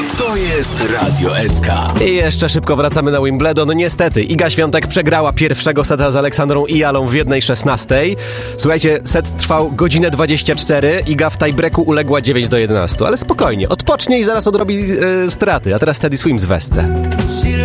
To jest Radio SK. I jeszcze szybko wracamy na Wimbledon. Niestety, Iga Świątek przegrała pierwszego seta z Aleksandrą Ijalą w 1:16. Słuchajcie, set trwał godzinę 24. Iga w tiebreaku uległa 9-11. Ale spokojnie, odpocznie i zaraz odrobi straty. A teraz Teddy Swims w Wesce.